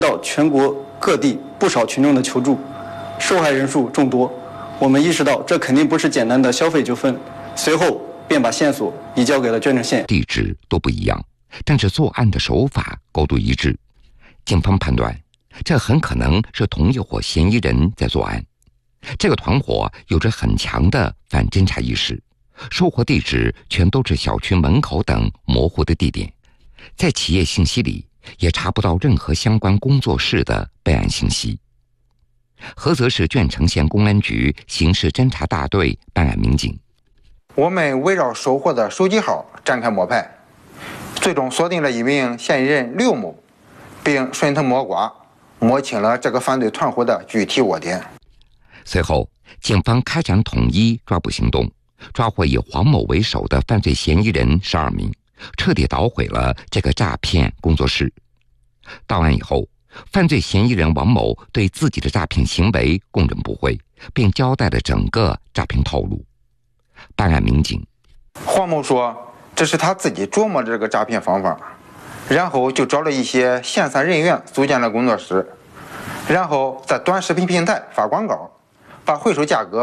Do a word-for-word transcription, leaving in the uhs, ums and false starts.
到全国各地不少群众的求助，受害人数众多。我们意识到这肯定不是简单的消费纠纷，随后便把线索移交给了捐城县。 地址都不一样，但是作案的手法高度一致。警方判断，这很可能是同一伙嫌疑人在作案。这个团伙有着很强的反侦查意识，收获地址全都是小区门口等模糊的地点，在企业信息里也查不到任何相关工作室的备案信息。菏泽市鄄城县公安局刑事侦查大队办案民警， 我们围绕收获的手机号展开摸排，最终锁定了一名嫌疑人刘某，并顺藤摸瓜摸清了这个犯罪团伙的具体窝点。 随后，警方开展统一抓捕行动，抓获以黄某为首的犯罪嫌疑人十二名，彻底捣毁了这个诈骗工作室。到案以后，犯罪嫌疑人王某对自己的诈骗行为供认不讳，并交代了整个诈骗套路。办案民警黄某说，这是他自己琢磨这个诈骗方法，然后就找了一些闲散人员组建了工作室，然后在短视频平台发广告，把回收价格